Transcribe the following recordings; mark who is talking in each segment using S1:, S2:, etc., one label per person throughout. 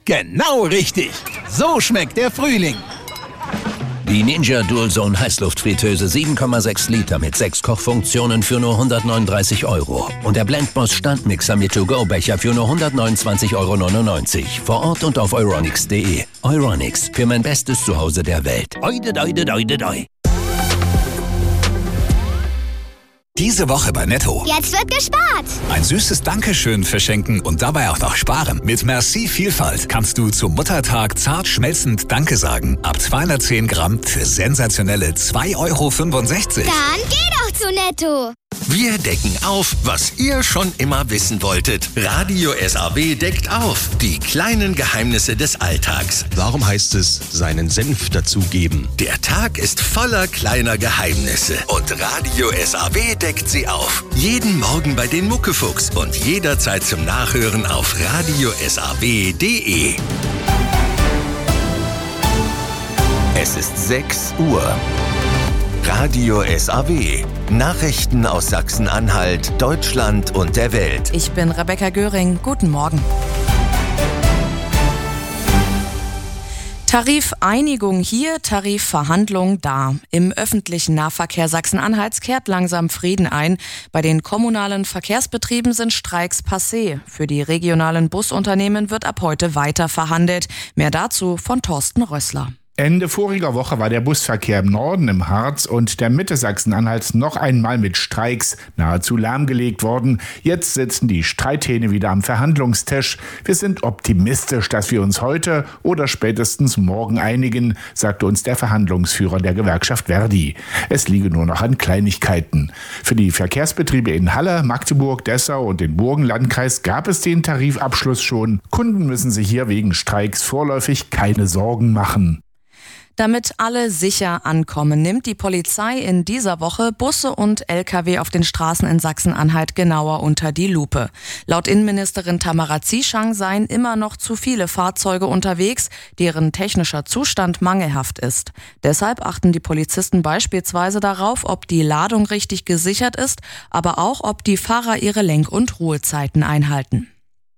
S1: Genau richtig. So schmeckt der Frühling.
S2: Die Ninja Dualzone Heißluftfritteuse 7,6 Liter mit 6 Kochfunktionen für nur 139 €. Und der Blendboss Standmixer mit To-Go-Becher für nur 129,99 € vor Ort und auf euronics.de. Euronics, für mein bestes Zuhause der Welt. Oide, doide, doide, doi.
S3: Diese Woche bei Netto.
S4: Jetzt wird gespart.
S3: Ein süßes Dankeschön verschenken und dabei auch noch sparen. Mit Merci Vielfalt kannst du zum Muttertag zart schmelzend Danke sagen. Ab 210 Gramm für sensationelle 2,65 €.
S4: Dann geh doch zu Netto.
S5: Wir decken auf, was ihr schon immer wissen wolltet. Radio SAW deckt auf. Die kleinen Geheimnisse des Alltags.
S6: Warum heißt es, seinen Senf dazugeben?
S5: Der Tag ist voller kleiner Geheimnisse. Und Radio SAW deckt sie auf. Jeden Morgen bei den Muckefuchs und jederzeit zum Nachhören auf radiosaw.de. Es ist 6 Uhr. Radio SAW. Nachrichten aus Sachsen-Anhalt, Deutschland und der Welt.
S7: Ich bin Rebecca Göring. Guten Morgen. Tarifeinigung hier, Tarifverhandlung da. Im öffentlichen Nahverkehr Sachsen-Anhalts kehrt langsam Frieden ein. Bei den kommunalen Verkehrsbetrieben sind Streiks passé. Für die regionalen Busunternehmen wird ab heute weiter verhandelt. Mehr dazu von Thorsten Rössler.
S8: Ende voriger Woche war der Busverkehr im Norden, im Harz und der Mitte Sachsen-Anhalts noch einmal mit Streiks nahezu lahmgelegt worden. Jetzt sitzen die Streithähne wieder am Verhandlungstisch. Wir sind optimistisch, dass wir uns heute oder spätestens morgen einigen, sagte uns der Verhandlungsführer der Gewerkschaft Verdi. Es liege nur noch an Kleinigkeiten. Für die Verkehrsbetriebe in Halle, Magdeburg, Dessau und den Burgenlandkreis gab es den Tarifabschluss schon. Kunden müssen sich hier wegen Streiks vorläufig keine Sorgen machen.
S7: Damit alle sicher ankommen, nimmt die Polizei in dieser Woche Busse und Lkw auf den Straßen in Sachsen-Anhalt genauer unter die Lupe. Laut Innenministerin Tamara Zieschang seien immer noch zu viele Fahrzeuge unterwegs, deren technischer Zustand mangelhaft ist. Deshalb achten die Polizisten beispielsweise darauf, ob die Ladung richtig gesichert ist, aber auch, ob die Fahrer ihre Lenk- und Ruhezeiten einhalten.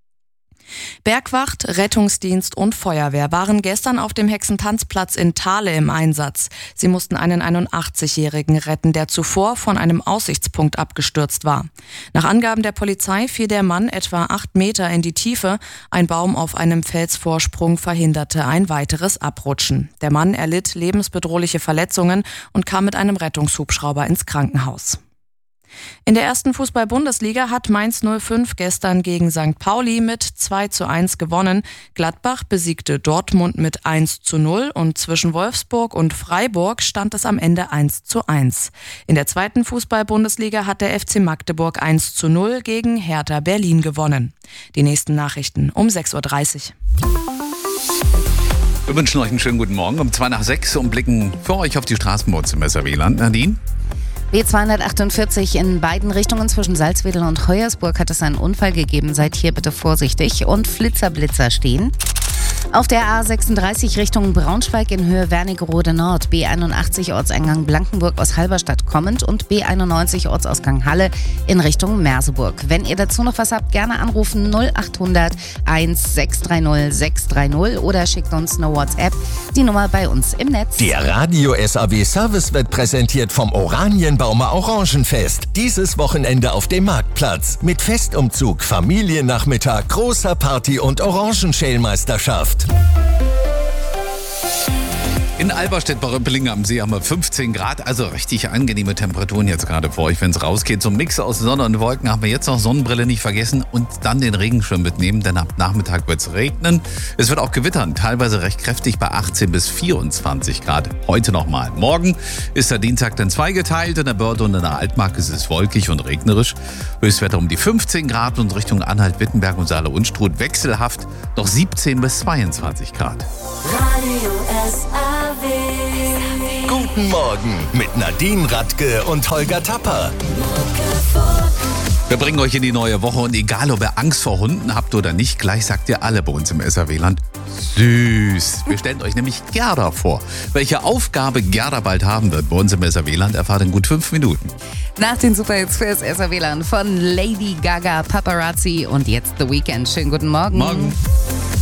S7: Bergwacht, Rettungsdienst und Feuerwehr waren gestern auf dem Hexentanzplatz in Thale im Einsatz. Sie mussten einen 81-Jährigen retten, der zuvor von einem Aussichtspunkt abgestürzt war. Nach Angaben der Polizei fiel der Mann etwa 8 Meter in die Tiefe. Ein Baum auf einem Felsvorsprung verhinderte ein weiteres Abrutschen. Der Mann erlitt lebensbedrohliche Verletzungen und kam mit einem Rettungshubschrauber ins Krankenhaus. In der ersten Fußball-Bundesliga hat Mainz 05 gestern gegen St. Pauli mit 2:1 gewonnen. Gladbach besiegte Dortmund mit 1:0 und zwischen Wolfsburg und Freiburg stand es am Ende 1:1. In der zweiten Fußball-Bundesliga hat der FC Magdeburg 1:0 gegen Hertha Berlin gewonnen. Die nächsten Nachrichten um 6:30 Uhr.
S9: Wir wünschen euch einen schönen guten Morgen um 5:55 und blicken für euch auf die Straßen bei uns im SRW-Land. Nadine?
S10: B248 in beiden Richtungen zwischen Salzwedel und Hoyersburg hat es einen Unfall gegeben. Seid hier bitte vorsichtig. Und Flitzer stehen. Auf der A36 Richtung Braunschweig in Höhe Wernigerode Nord, B81 Ortseingang Blankenburg aus Halberstadt kommend und B91 Ortsausgang Halle in Richtung Merseburg. Wenn ihr dazu noch was habt, gerne anrufen 0800 1630 630 oder schickt uns eine WhatsApp, die Nummer bei uns im Netz.
S5: Der Radio SAW Service wird präsentiert vom Oranienbaumer Orangenfest. Dieses Wochenende auf dem Marktplatz mit Festumzug, Familiennachmittag, großer Party und Orangenschälmeisterschaft.
S9: In Alberstedt bei Röppelingen am See haben wir 15 Grad, also richtig angenehme Temperaturen jetzt gerade für euch, wenn es rausgeht. So ein Mix aus Sonne und Wolken haben wir jetzt noch. Sonnenbrille nicht vergessen und dann den Regenschirm mitnehmen, denn ab Nachmittag wird es regnen. Es wird auch gewittern, teilweise recht kräftig bei 18 bis 24 Grad. Heute nochmal. Morgen ist der Dienstag dann zweigeteilt. In der Börde und in der Altmark ist es wolkig und regnerisch. Höchstwetter um die 15 Grad und Richtung Anhalt, Wittenberg und Saale-Unstrut wechselhaft noch 17 bis 22 Grad.
S11: Radio SAW.
S5: Guten Morgen mit Nadine Radke und Holger Tapper.
S9: Wir bringen euch in die neue Woche und egal, ob ihr Angst vor Hunden habt oder nicht, gleich sagt ihr alle bei uns im SRW-Land süß. Wir stellen euch nämlich Gerda vor. Welche Aufgabe Gerda bald haben wird bei uns im SRW-Land, erfahrt in gut 5 Minuten.
S10: Nach den Superhits fürs SRW-Land von Lady Gaga, Paparazzi und jetzt The Weeknd. Schönen guten Morgen.
S9: Morgen.